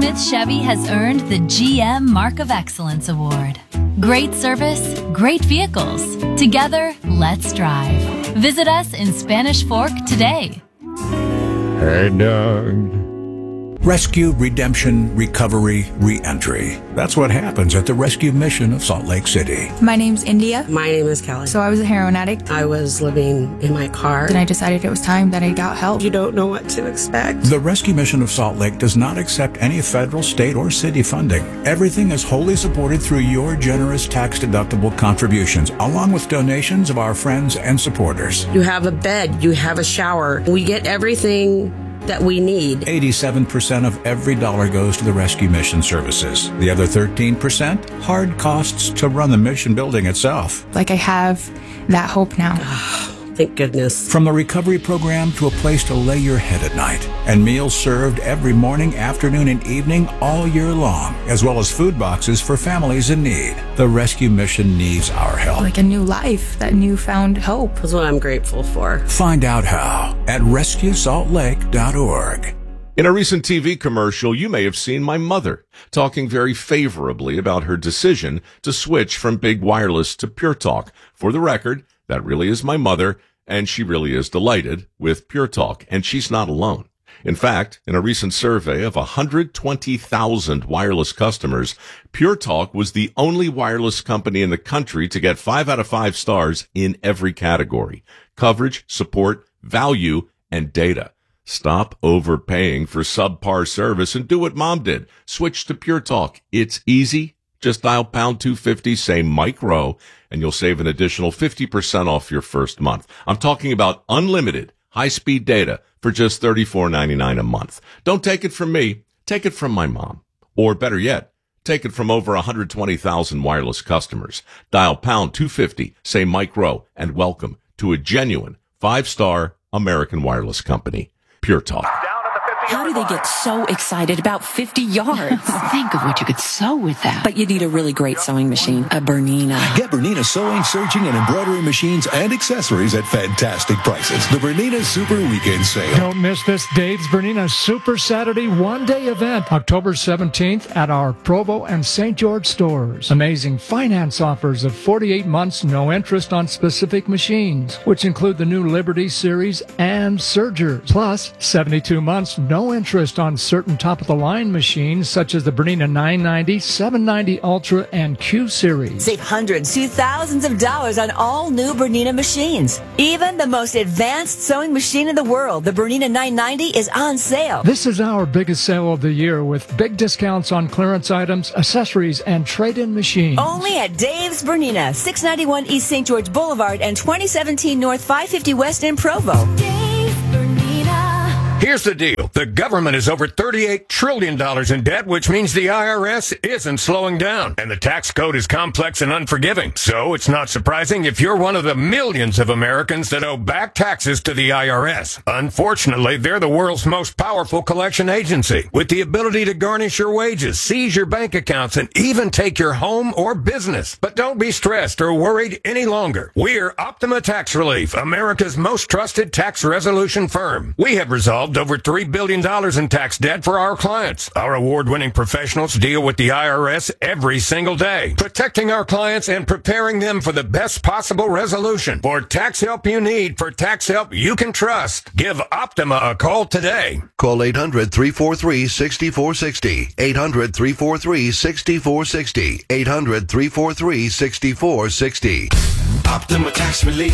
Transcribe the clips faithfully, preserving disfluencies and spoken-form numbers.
Smith Chevy has earned the G M Mark of Excellence Award. Great service, great vehicles. Together, let's drive. Visit us in Spanish Fork today. Hey, Doug. Rescue, redemption, recovery, re-entry. That's what happens at the Rescue Mission of Salt Lake City. My name's India. My name is Kelly. So I was a heroin addict. I was living in my car. Then I decided it was time that I got help. You don't know what to expect. The Rescue Mission of Salt Lake does not accept any federal, state, or city funding. Everything is wholly supported through your generous tax-deductible contributions, along with donations of our friends and supporters. You have a bed. You have a shower. We get everything that we need. eighty-seven percent of every dollar goes to the Rescue Mission services. The other thirteen percent, hard costs to run the mission building itself. Like I have that hope now. Thank goodness. From the recovery program to a place to lay your head at night. And meals served every morning, afternoon, and evening all year long, as well as food boxes for families in need. The Rescue Mission needs our help. Like a new life, that newfound hope. That's what I'm grateful for. Find out how at rescue salt lake dot org. In a recent T V commercial, you may have seen my mother talking very favorably about her decision to switch from big wireless to Pure Talk. For the record, that really is my mother, and she really is delighted with Pure Talk, and she's not alone. In fact, in a recent survey of one hundred twenty thousand wireless customers, Pure Talk was the only wireless company in the country to get five out of five stars in every category: coverage, support, value, and data. Stop overpaying for subpar service and do what Mom did. Switch to Pure Talk. It's easy. Just dial pound two fifty, say Mike Rowe, and you'll save an additional fifty percent off your first month. I'm talking about unlimited high-speed data for just thirty-four ninety-nine a month. Don't take it from me. Take it from my mom. Or better yet, take it from over one hundred twenty thousand wireless customers. Dial pound two fifty, say Mike Rowe, and welcome to a genuine five-star American wireless company. Pure Talk. How do they get so excited about fifty yards? Think of what you could sew with that. But you need a really great sewing machine, a Bernina. Get Bernina sewing, serging, and embroidery machines and accessories at fantastic prices. The Bernina Super Weekend Sale. Don't miss this Dave's Bernina Super Saturday one-day event, October seventeenth at our Provo and Saint George stores. Amazing finance offers of forty-eight months, no interest on specific machines, which include the new Liberty Series and Surgers. Plus, seventy-two months, no interest on certain top-of-the-line machines such as the Bernina nine ninety, seven ninety Ultra, and Q Series. Save hundreds to thousands of dollars on all new Bernina machines. Even the most advanced sewing machine in the world, the Bernina nine ninety, is on sale. This is our biggest sale of the year with big discounts on clearance items, accessories, and trade-in machines. Only at Dave's Bernina, six ninety-one East Saint George Boulevard and twenty seventeen North five fifty West in Provo. Dave's Bernina. Here's the deal. The government is over thirty-eight trillion dollars in debt, which means the I R S isn't slowing down. And the tax code is complex and unforgiving. So it's not surprising if you're one of the millions of Americans that owe back taxes to the I R S. Unfortunately, they're the world's most powerful collection agency, with the ability to garnish your wages, seize your bank accounts, and even take your home or business. But don't be stressed or worried any longer. We're Optima Tax Relief, America's most trusted tax resolution firm. We have resolved over three billion dollars in tax debt for our clients. Our award-winning professionals deal with the I R S every single day, protecting our clients and preparing them for the best possible resolution. For tax help you need, for tax help you can trust, give Optima a call today. Call eight hundred, three four three, six four six zero. eight hundred, three four three, six four six zero. eight hundred, three four three, six four six zero. Optima Tax Relief.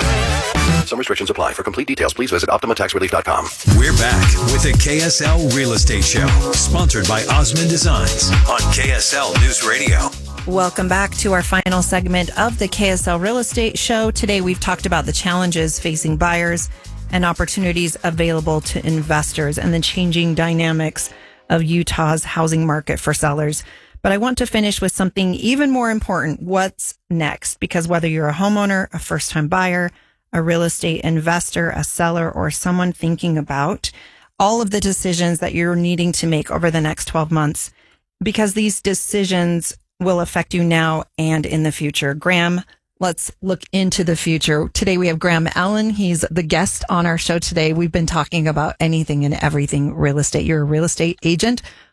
Some restrictions apply. For complete details, please visit optima tax relief dot com. We're back with the K S L Real Estate Show, sponsored by Osmond Designs on K S L News Radio. Welcome back to our final segment of the K S L Real Estate Show. Today we've talked about the challenges facing buyers and opportunities available to investors and the changing dynamics of Utah's housing market for sellers. But I want to finish with something even more important. What's next? Because whether you're a homeowner, a first-time buyer, a real estate investor, a seller, or someone thinking about all of the decisions that you're needing to make over the next twelve months, because these decisions will affect you now and in the future. Graham, let's look into the future. Today we have Graham Allen. He's the guest on our show today. We've been talking about anything and everything real estate. You're a real estate agent.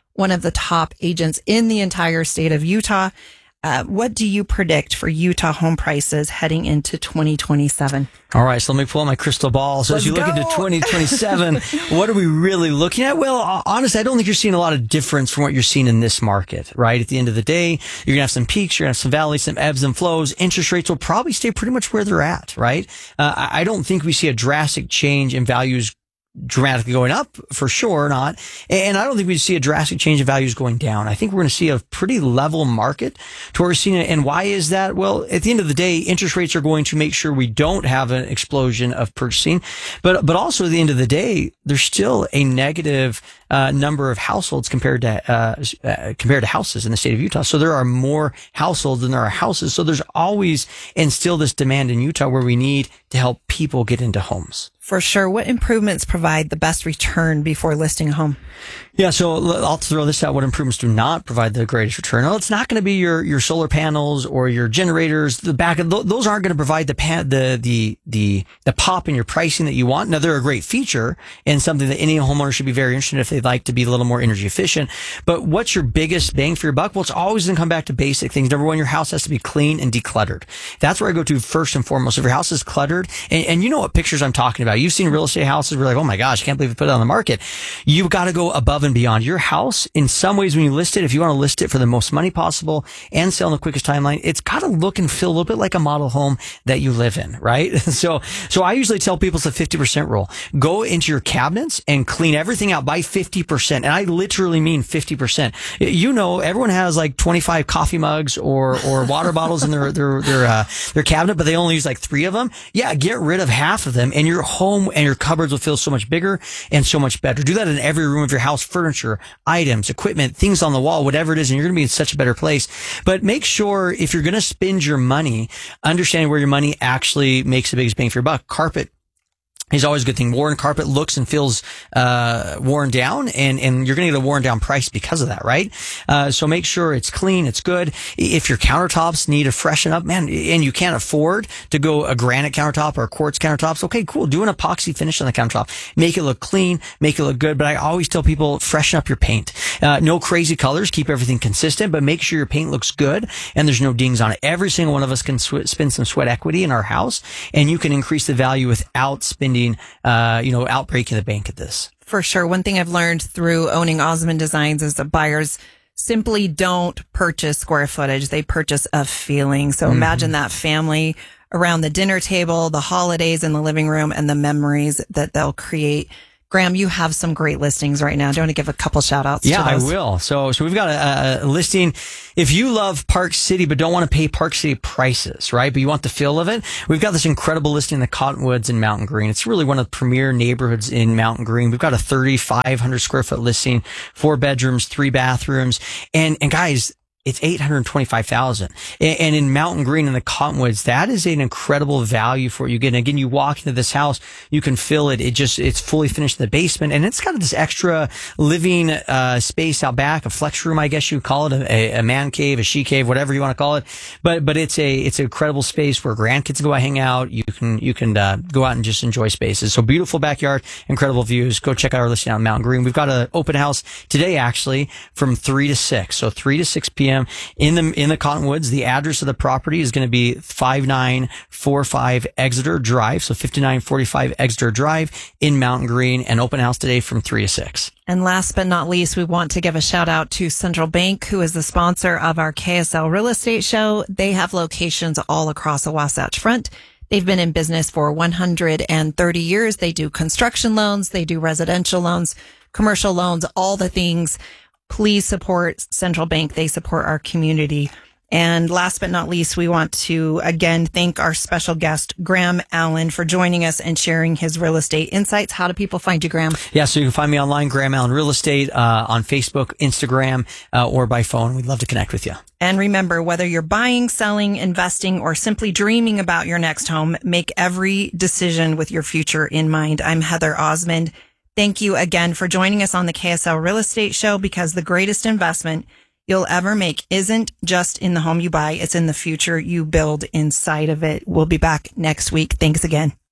one of the top agents in the entire state of Utah. Uh, what do you predict for Utah home prices heading into twenty twenty-seven? All right, so let me pull out my crystal ball. So Let's as you look go. into twenty twenty-seven, what are we really looking at? Well, honestly, I don't think you're seeing a lot of difference from what you're seeing in this market, right? At the end of the day, you're going to have some peaks, you're going to have some valleys, some ebbs and flows. Interest rates will probably stay pretty much where they're at, right? Uh, I don't think we see a drastic change in values dramatically going up, for sure not. And I don't think we see a drastic change in values going down. I think we're going to see a pretty level market to where we're seeing it. And why is that? Well, at the end of the day, interest rates are going to make sure we don't have an explosion of purchasing. But, but also at the end of the day, there's still a negative uh, number of households compared to, uh, uh, compared to houses in the state of Utah. So there are more households than there are houses. So there's always and still this demand in Utah where we need to help people get into homes. For sure. What improvements provide the best return before listing a home? Yeah, so I'll throw this out. What improvements do not provide the greatest return? Well, it's not going to be your, your solar panels or your generators. The back th- those aren't going to provide the, pan- the the the the pop in your pricing that you want. Now, they're a great feature and something that any homeowner should be very interested in if they'd like to be a little more energy efficient. But what's your biggest bang for your buck? Well, it's always going to come back to basic things. Number one, your house has to be clean and decluttered. That's where I go to first and foremost. If your house is cluttered, and, and you know what pictures I'm talking about. You've seen real estate houses where you're like, oh my gosh, I can't believe we put it on the market. You've got to go above and beyond. Your house, in some ways, when you list it, if you want to list it for the most money possible and sell in the quickest timeline, it's got to look and feel a little bit like a model home that you live in, right? So, so I usually tell people it's a fifty percent rule. Go into your cabinets and clean everything out by fifty percent. And I literally mean fifty percent. You know, everyone has like twenty-five coffee mugs or, or water bottles in their, their, their, uh, their cabinet, but they only use like three of them. Yeah, get rid of half of them and your home and your cupboards will feel so much bigger and so much better. Do that in every room of your house, furniture, items, equipment, things on the wall, whatever it is, and you're going to be in such a better place. But make sure if you're going to spend your money, understanding where your money actually makes the biggest bang for your buck. Carpet is always a good thing. Worn carpet looks and feels uh worn down, and and you're going to get a worn down price because of that, right? Uh so make sure it's clean, it's good. If your countertops need to freshen up, man, and you can't afford to go a granite countertop or a quartz countertops, okay, cool. Do an epoxy finish on the countertop. Make it look clean, make it look good. But I always tell people, freshen up your paint. Uh no crazy colors, keep everything consistent, but make sure your paint looks good and there's no dings on it. Every single one of us can sw- spend some sweat equity in our house, and you can increase the value without spending Uh, you know, outbreaking the bank at this. For sure. One thing I've learned through owning Osmond Designs is that buyers simply don't purchase square footage. They purchase a feeling. So mm-hmm. imagine that family around the dinner table, the holidays in the living room, and the memories that they'll create. Graham, you have some great listings right now. Do you want to give a couple shout outs yeah, to those? I will. So, so we've got a, a listing. If you love Park City, but don't want to pay Park City prices, right? But you want the feel of it. We've got this incredible listing in the Cottonwoods in Mountain Green. It's really one of the premier neighborhoods in Mountain Green. We've got a thirty-five hundred square foot listing, four bedrooms, three bathrooms. And, and guys, it's eight hundred twenty-five thousand dollars. And in Mountain Green in the Cottonwoods, that is an incredible value for what you get. And again, you walk into this house, you can feel it. It just, it's fully finished in the basement, and it's got this extra living, uh, space out back, a flex room, I guess you would call it, a, a man cave, a she cave, whatever you want to call it. But, but it's a, it's an incredible space where grandkids can go out, hang out. You can, you can, uh, go out and just enjoy spaces. So beautiful backyard, incredible views. Go check out our listing out in Mountain Green. We've got an open house today, actually, from three to six. So three to six p.m. in the in the Cottonwoods. The address of the property is going to be five nine four five Exeter Drive, so fifty-nine forty-five Exeter Drive in Mountain Green, and open house today from three to six. And last but not least, we want to give a shout out to Central Bank, who is the sponsor of our K S L Real Estate Show. They have locations all across the Wasatch Front. They've been in business for one hundred thirty years. They do construction loans, they do residential loans, commercial loans, all the things. Please support Central Bank. They support our community. And last but not least, we want to again thank our special guest, Graham Allen, for joining us and sharing his real estate insights. How do people find you, Graham? Yeah, so you can find me online, Graham Allen Real Estate, uh, on Facebook, Instagram, uh, or by phone. We'd love to connect with you. And remember, whether you're buying, selling, investing, or simply dreaming about your next home, make every decision with your future in mind. I'm Heather Osmond. Thank you again for joining us on the K S L Real Estate Show, because the greatest investment you'll ever make isn't just in the home you buy, it's in the future you build inside of it. We'll be back next week. Thanks again.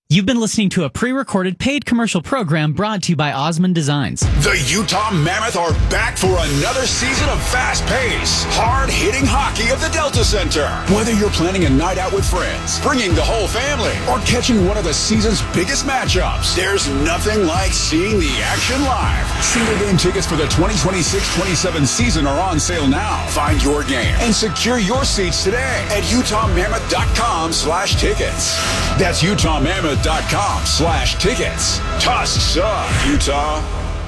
You've been listening to a pre-recorded paid commercial program brought to you by Osmond Designs. The Utah Mammoth are back for another season of fast-paced, hard-hitting hockey at the Delta Center. Whether you're planning a night out with friends, bringing the whole family, or catching one of the season's biggest matchups, there's nothing like seeing the action live. Single game tickets for the twenty twenty-six twenty-seven season are on sale now. Find your game and secure your seats today at utah mammoth dot com slash tickets. That's Utah Mammoth. Dot com slash tickets. Tusks up, Utah.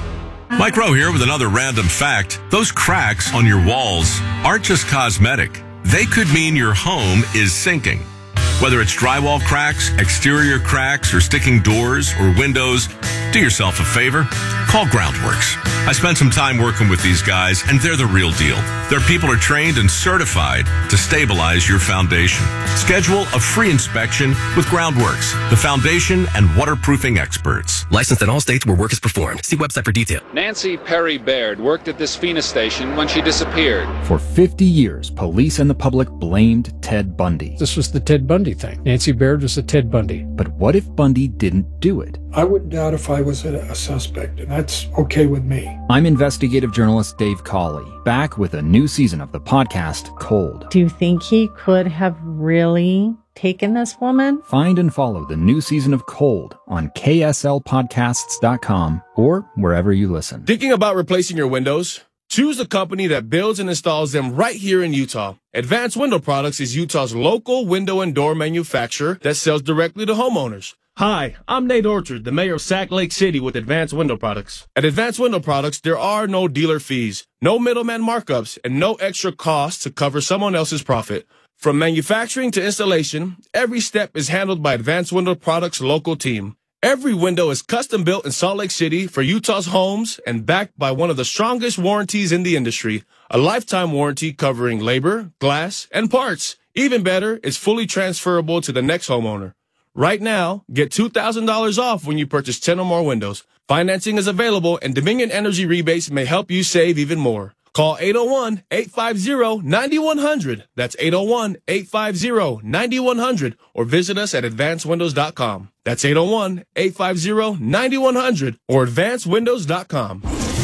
Mike Rowe here with another random fact. Those cracks on your walls aren't just cosmetic. They could mean your home is sinking. Whether it's drywall cracks, exterior cracks, or sticking doors or windows, do yourself a favor. Call Groundworks. I spent some time working with these guys, and they're the real deal. Their people are trained and certified to stabilize your foundation. Schedule a free inspection with Groundworks, the foundation and waterproofing experts. Licensed in all states where work is performed. See website for detail. Nancy Perry Baird worked at this Phoenix station when she disappeared. For fifty years, police and the public blamed Ted Bundy. This was the Ted Bundy thing. Nancy Baird was the Ted Bundy. But what if Bundy didn't do it? I wouldn't doubt if I was a, a suspect, and that's okay with me. I'm investigative journalist Dave Cawley, back with a new season of the podcast, Cold. Do you think he could have really taken this woman? Find and follow the new season of Cold on K S L podcasts dot com or wherever you listen. Thinking about replacing your windows? Choose a company that builds and installs them right here in Utah. Advanced Window Products is Utah's local window and door manufacturer that sells directly to homeowners. Hi, I'm Nate Orchard, the mayor of Sac Lake City with Advanced Window Products. At Advanced Window Products, there are no dealer fees, no middleman markups, and no extra costs to cover someone else's profit. From manufacturing to installation, every step is handled by Advanced Window Products' local team. Every window is custom built in Salt Lake City for Utah's homes and backed by one of the strongest warranties in the industry, a lifetime warranty covering labor, glass, and parts. Even better, it's fully transferable to the next homeowner. Right now, get two thousand dollars off when you purchase ten or more windows. Financing is available, and Dominion Energy rebates may help you save even more. Call eight oh one, eight five zero, nine one zero zero. That's eight oh one, eight five zero, nine one zero zero, or visit us at advanced windows dot com. That's eight oh one, eight five zero, nine one zero zero or advanced windows dot com.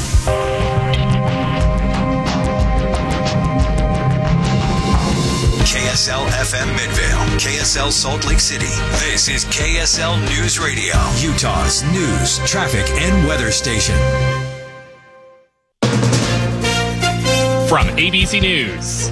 K S L F M Midvale, K S L Salt Lake City. This is K S L News Radio, Utah's news, traffic, and weather station. From A B C News,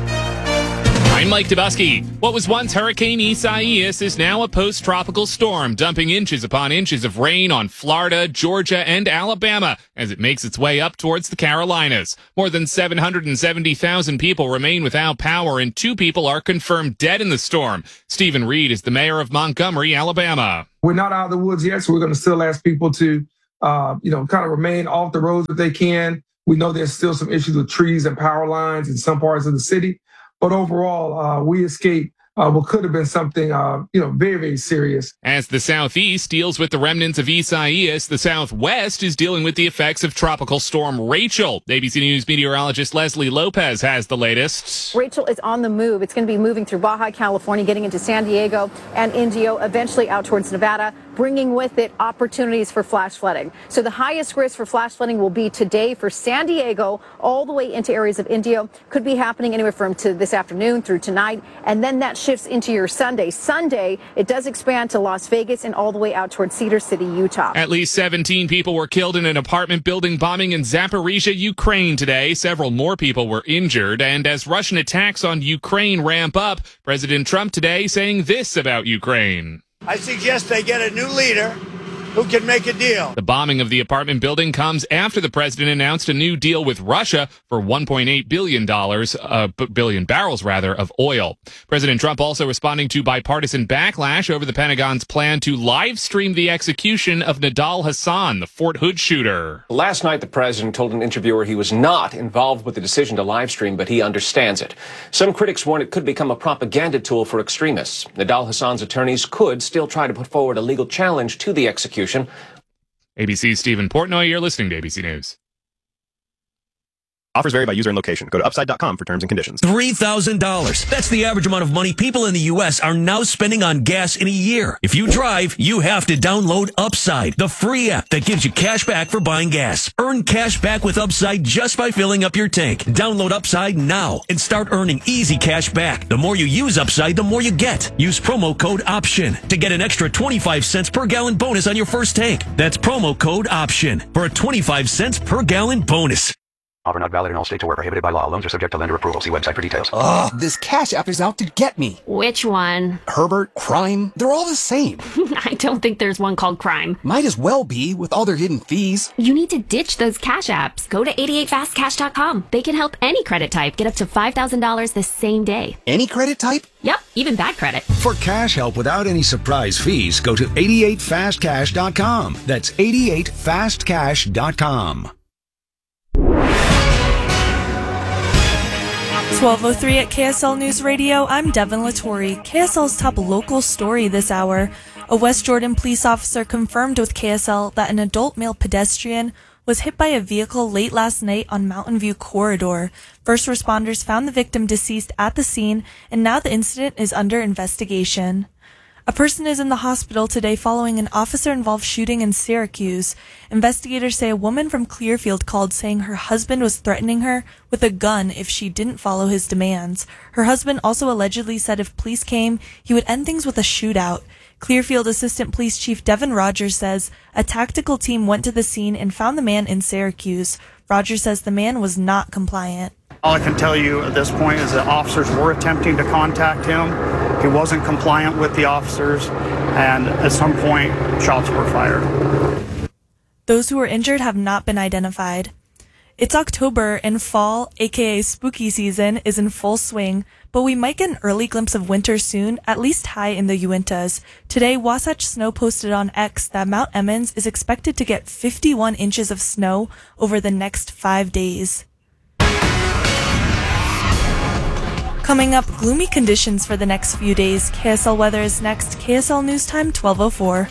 I'm Mike Dubusky. What was once Hurricane Isaias is now a post-tropical storm, dumping inches upon inches of rain on Florida, Georgia, and Alabama as it makes its way up towards the Carolinas. More than seven hundred seventy thousand people remain without power, and two people are confirmed dead in the storm. Stephen Reed is the mayor of Montgomery, Alabama. We're not out of the woods yet, so we're going to still ask people to, uh, you know, kind of remain off the roads if they can. We know there's still some issues with trees and power lines in some parts of the city. But overall, uh, we escaped uh, what could have been something, uh, you know, very, very serious. As the Southeast deals with the remnants of Isaias, the Southwest is dealing with the effects of Tropical Storm Rachel. A B C News meteorologist Leslie Lopez has the latest. Rachel is on the move. It's going to be moving through Baja California, getting into San Diego and Indio, eventually out towards Nevada, bringing with it opportunities for flash flooding. So the highest risk for flash flooding will be today for San Diego, all the way into areas of Indio. Could be happening anywhere from to this afternoon through tonight, and then that shifts into your Sunday. Sunday, it does expand to Las Vegas and all the way out towards Cedar City, Utah. At least seventeen people were killed in an apartment building bombing in Zaporizhia, Ukraine today. Several more people were injured. And as Russian attacks on Ukraine ramp up, President Trump today saying this about Ukraine. I suggest they get a new leader who can make a deal. The bombing of the apartment building comes after the president announced a new deal with Russia for one point eight billion dollars, uh, billion barrels rather, of oil. President Trump also responding to bipartisan backlash over the Pentagon's plan to live stream the execution of Nidal Hasan, the Fort Hood shooter. Last night, the president told an interviewer he was not involved with the decision to live stream, but he understands it. Some critics warn it could become a propaganda tool for extremists. Nidal Hasan's attorneys could still try to put forward a legal challenge to the execution. A B C's Stephen Portnoy, you're listening to A B C News. Offers vary by user and location. Go to upside dot com for terms and conditions. three thousand dollars. That's the average amount of money people in the U S are now spending on gas in a year. If you drive, you have to download Upside, the free app that gives you cash back for buying gas. Earn cash back with Upside just by filling up your tank. Download Upside now and start earning easy cash back. The more you use Upside, the more you get. Use promo code OPTION to get an extra twenty-five cents per gallon bonus on your first tank. That's promo code OPTION for a twenty-five cents per gallon bonus. Offer not valid in all states or where prohibited by law. Loans are subject to lender approval. See website for details. Ugh, this Cash App is out to get me. Which one? Herbert, Crime, they're all the same. I don't think there's one called Crime. Might as well be, with all their hidden fees. You need to ditch those Cash Apps. Go to eighty-eight fast cash dot com. They can help any credit type get up to five thousand dollars the same day. Any credit type? Yep, even bad credit. For cash help without any surprise fees, go to eighty-eight fast cash dot com. That's eighty-eight fast cash dot com. twelve oh three at K S L News Radio. I'm Devin Lattori. K S L's top local story this hour. A West Jordan police officer confirmed with K S L that an adult male pedestrian was hit by a vehicle late last night on Mountain View Corridor. First responders found the victim deceased at the scene, and now the incident is under investigation. A person is in the hospital today following an officer-involved shooting in Syracuse. Investigators say a woman from Clearfield called saying her husband was threatening her with a gun if she didn't follow his demands. Her husband also allegedly said if police came, he would end things with a shootout. Clearfield Assistant Police Chief Devin Rogers says a tactical team went to the scene and found the man in Syracuse. Rogers says the man was not compliant. All I can tell you at this point is that officers were attempting to contact him. He wasn't compliant with the officers, and at some point, shots were fired. Those who were injured have not been identified. It's October and fall, aka spooky season, is in full swing, but we might get an early glimpse of winter soon, at least high in the Uintas. Today, Wasatch Snow posted on X that Mount Emmons is expected to get fifty-one inches of snow over the next five days. Coming up, gloomy conditions for the next few days. K S L weather is next. K S L News Time, twelve oh four.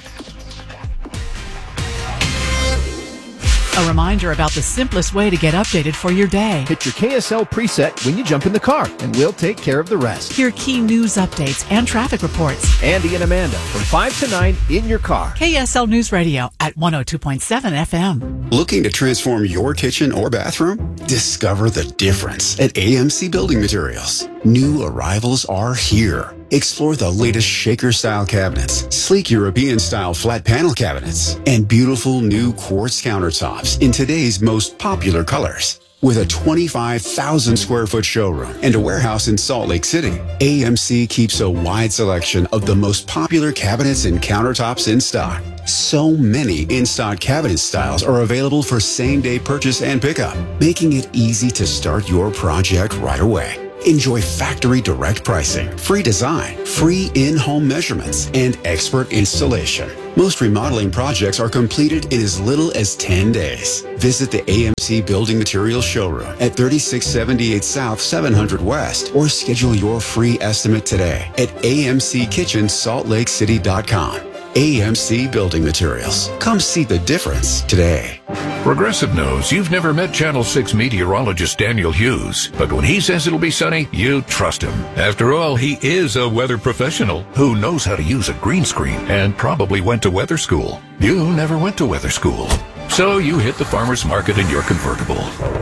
A reminder about the simplest way to get updated for your day. Hit your K S L preset when you jump in the car, and we'll take care of the rest. Hear key news updates and traffic reports. Andy and Amanda from five to nine in your car. K S L News Radio at one oh two point seven F M. Looking to transform your kitchen or bathroom? Discover the difference at A M C Building Materials. New arrivals are here. Explore the latest shaker-style cabinets, sleek European-style flat panel cabinets, and beautiful new quartz countertops in today's most popular colors. With a twenty-five thousand square foot showroom and a warehouse in Salt Lake City, A M C keeps a wide selection of the most popular cabinets and countertops in stock. So many in-stock cabinet styles are available for same-day purchase and pickup, making it easy to start your project right away. Enjoy factory direct pricing, free design, free in-home measurements, and expert installation. Most remodeling projects are completed in as little as ten days. Visit the A M C Building Materials showroom at thirty-six seventy-eight South, seven hundred West, or schedule your free estimate today at A M C Kitchen Salt Lake City dot com. A M C Building Materials. Come see the difference today. Progressive knows you've never met Channel six meteorologist Daniel Hughes, but when he says it'll be sunny, you trust him. After all, he is a weather professional who knows how to use a green screen and probably went to weather school. You never went to weather school, so you hit the farmer's market in your convertible.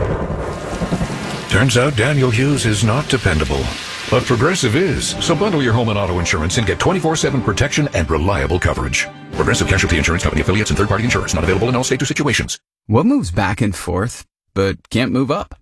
Turns out Daniel Hughes is not dependable. But Progressive is, so bundle your home and auto insurance and get twenty-four seven protection and reliable coverage. Progressive Casualty Insurance Company affiliates and third-party insurers not available in all states or situations. What moves back and forth, but can't move up?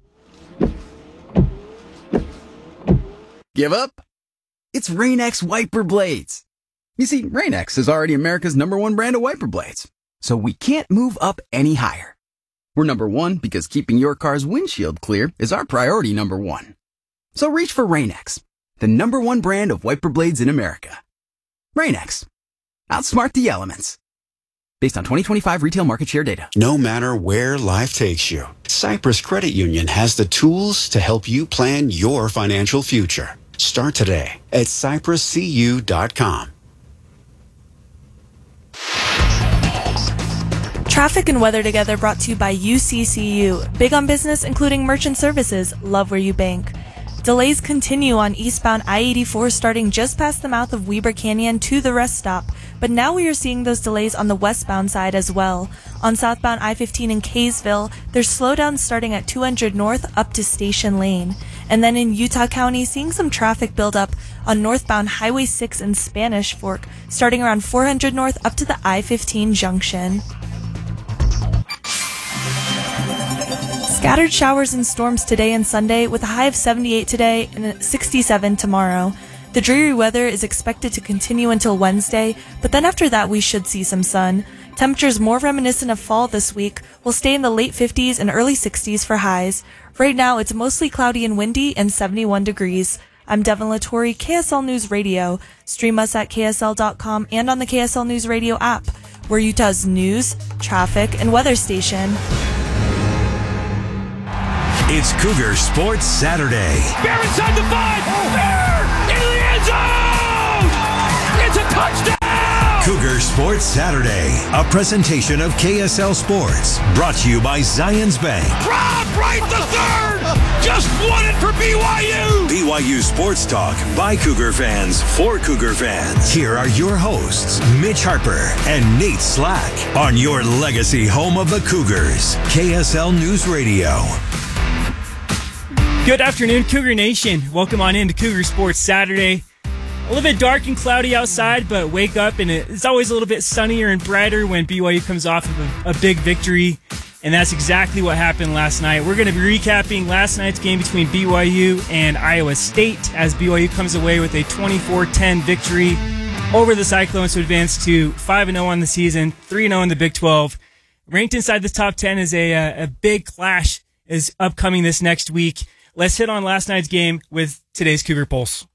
Give up? It's Rain-X wiper blades. You see, Rain-X is already America's number one brand of wiper blades, so we can't move up any higher. We're number one because keeping your car's windshield clear is our priority number one. So reach for Rain-X, the number one brand of wiper blades in America. Rain-X. Outsmart the elements. Based on twenty twenty-five retail market share data. No matter where life takes you, Cyprus Credit Union has the tools to help you plan your financial future. Start today at cyprus c u dot com. Traffic and weather together brought to you by U C C U. Big on business, including merchant services. Love where you bank. Delays continue on eastbound I eighty-four starting just past the mouth of Weber Canyon to the rest stop, but now we are seeing those delays on the westbound side as well. On southbound I fifteen in Kaysville, there's slowdowns starting at two hundred north up to Station Lane. And then in Utah County, seeing some traffic build up on northbound Highway six in Spanish Fork, starting around four hundred north up to the I fifteen junction. Scattered showers and storms today and Sunday with a high of seventy-eight today and sixty-seven tomorrow. The dreary weather is expected to continue until Wednesday, but then after that we should see some sun. Temperatures more reminiscent of fall this week will stay in the late fifties and early sixties for highs. Right now it's mostly cloudy and windy and seventy-one degrees. I'm Devin Latore, K S L News Radio. Stream us at K S L dot com and on the K S L News Radio app. We're Utah's news, traffic, and weather station. It's Cougar Sports Saturday. Bear inside the five. Bear into the end zone. It's a touchdown. Cougar Sports Saturday, a presentation of K S L Sports, brought to you by Zions Bank. Rob Wright the third just won it for B Y U. B Y U Sports Talk by Cougar fans for Cougar fans. Here are your hosts, Mitch Harper and Nate Slack, on your legacy home of the Cougars, K S L News Radio. Good afternoon, Cougar Nation. Welcome on into Cougar Sports Saturday. A little bit dark and cloudy outside, but wake up and it's always a little bit sunnier and brighter when B Y U comes off of a, a big victory. And that's exactly what happened last night. We're going to be recapping last night's game between B Y U and Iowa State as B Y U comes away with a twenty-four ten victory over the Cyclones to advance to five and oh on the season, three and oh in the Big twelve. Ranked inside the top ten is a, a big clash is upcoming this next week. Let's hit on last night's game with today's Cougar Pulse.